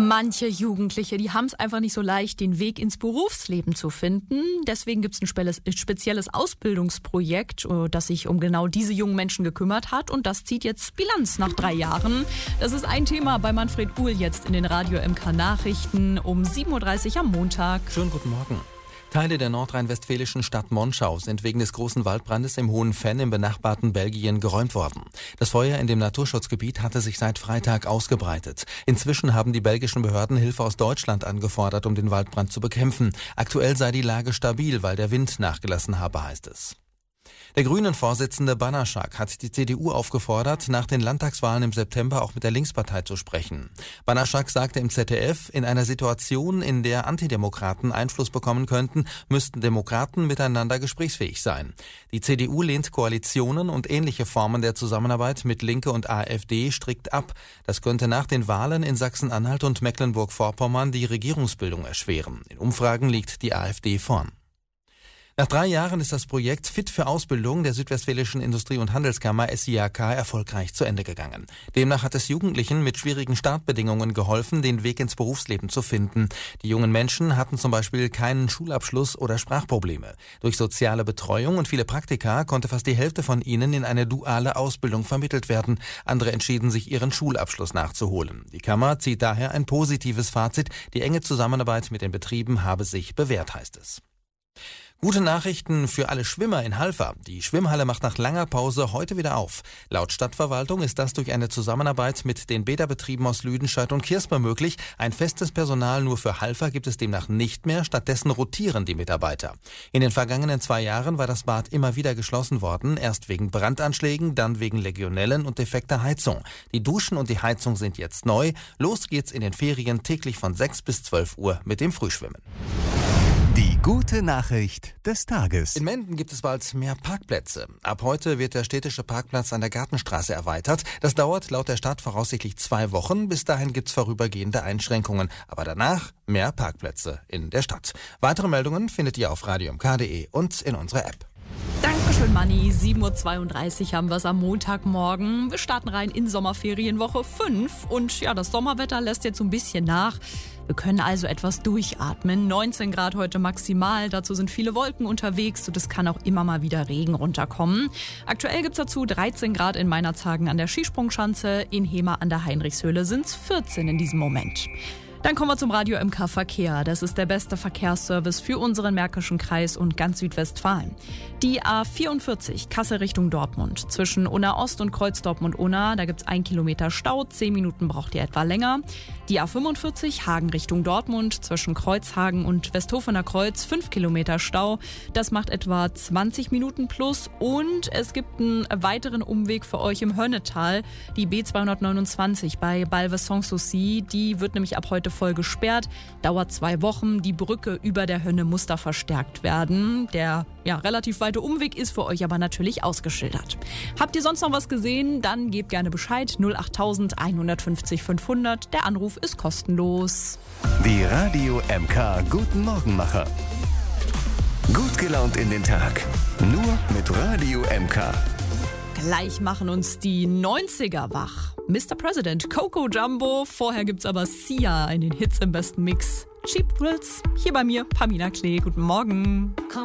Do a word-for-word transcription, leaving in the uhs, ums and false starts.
Manche Jugendliche, die haben es einfach nicht so leicht, den Weg ins Berufsleben zu finden. Deswegen gibt es ein spezielles Ausbildungsprojekt, das sich um genau diese jungen Menschen gekümmert hat. Und das zieht jetzt Bilanz nach drei Jahren. Das ist ein Thema bei Manfred Uhl jetzt in den Radio M K Nachrichten um sieben Uhr dreißig am Montag. Schönen guten Morgen. Teile der nordrhein-westfälischen Stadt Monschau sind wegen des großen Waldbrandes im Hohen Venn im benachbarten Belgien geräumt worden. Das Feuer in dem Naturschutzgebiet hatte sich seit Freitag ausgebreitet. Inzwischen haben die belgischen Behörden Hilfe aus Deutschland angefordert, um den Waldbrand zu bekämpfen. Aktuell sei die Lage stabil, weil der Wind nachgelassen habe, heißt es. Der Grünen-Vorsitzende Banaschak hat die C D U aufgefordert, nach den Landtagswahlen im September auch mit der Linkspartei zu sprechen. Banaschak sagte im Z D F, in einer Situation, in der Antidemokraten Einfluss bekommen könnten, müssten Demokraten miteinander gesprächsfähig sein. Die C D U lehnt Koalitionen und ähnliche Formen der Zusammenarbeit mit Linke und AfD strikt ab. Das könnte nach den Wahlen in Sachsen-Anhalt und Mecklenburg-Vorpommern die Regierungsbildung erschweren. In Umfragen liegt die AfD vorn. Nach drei Jahren ist das Projekt Fit für Ausbildung der Südwestfälischen Industrie- und Handelskammer S I A K erfolgreich zu Ende gegangen. Demnach hat es Jugendlichen mit schwierigen Startbedingungen geholfen, den Weg ins Berufsleben zu finden. Die jungen Menschen hatten zum Beispiel keinen Schulabschluss oder Sprachprobleme. Durch soziale Betreuung und viele Praktika konnte fast die Hälfte von ihnen in eine duale Ausbildung vermittelt werden. Andere entschieden sich, ihren Schulabschluss nachzuholen. Die Kammer zieht daher ein positives Fazit. Die enge Zusammenarbeit mit den Betrieben habe sich bewährt, heißt es. Gute Nachrichten für alle Schwimmer in Halver. Die Schwimmhalle macht nach langer Pause heute wieder auf. Laut Stadtverwaltung ist das durch eine Zusammenarbeit mit den Bäderbetrieben aus Lüdenscheid und Kirsper möglich. Ein festes Personal nur für Halver gibt es demnach nicht mehr. Stattdessen rotieren die Mitarbeiter. In den vergangenen zwei Jahren war das Bad immer wieder geschlossen worden. Erst wegen Brandanschlägen, dann wegen Legionellen und defekter Heizung. Die Duschen und die Heizung sind jetzt neu. Los geht's in den Ferien täglich von sechs bis zwölf Uhr mit dem Frühschwimmen. Die gute Nachricht des Tages. In Menden gibt es bald mehr Parkplätze. Ab heute wird der städtische Parkplatz an der Gartenstraße erweitert. Das dauert laut der Stadt voraussichtlich zwei Wochen. Bis dahin gibt es vorübergehende Einschränkungen. Aber danach mehr Parkplätze in der Stadt. Weitere Meldungen findet ihr auf radio m k punkt d e und in unserer App. Dankeschön, Manni. sieben Uhr zweiunddreißig haben wir es am Montagmorgen. Wir starten rein in Sommerferienwoche fünf. Und ja, das Sommerwetter lässt jetzt so ein bisschen nach. Wir können also etwas durchatmen. neunzehn Grad heute maximal. Dazu sind viele Wolken unterwegs und es kann auch immer mal wieder Regen runterkommen. Aktuell gibt es dazu dreizehn Grad in Meinerzhagen an der Skisprungschanze. In Hema an der Heinrichshöhle sind es vierzehn in diesem Moment. Dann kommen wir zum Radio M K Verkehr. Das ist der beste Verkehrsservice für unseren Märkischen Kreis und ganz Südwestfalen. Die A vierundvierzig, Kassel Richtung Dortmund. Zwischen Unna Ost und Kreuz Dortmund-Unna, da gibt es ein Kilometer Stau, zehn Minuten braucht ihr etwa länger. Die A fünfundvierzig, Hagen Richtung Dortmund. Zwischen Kreuzhagen und Westhofener Kreuz, fünf Kilometer Stau. Das macht etwa zwanzig Minuten plus. Und es gibt einen weiteren Umweg für euch im Hönnetal. Die B zweihundertneunundzwanzig bei Balve-Sanssouci, die wird nämlich ab heute voll gesperrt, dauert zwei Wochen. Die Brücke über der Hönne muss da verstärkt werden. Der ja, relativ weite Umweg ist für euch aber natürlich ausgeschildert. Habt ihr sonst noch was gesehen? Dann gebt gerne Bescheid. null acht tausend einhundertfünfzig fünfhundert. Der Anruf ist kostenlos. Die Radio M K Guten Morgenmacher. Gut gelaunt in den Tag. Nur mit Radio M K. Gleich machen uns die neunziger wach. Mister President, Coco Jumbo. Vorher gibt's aber Sia in den Hits im besten Mix. Cheap Thrills. Hier bei mir, Pamina Klee. Guten Morgen.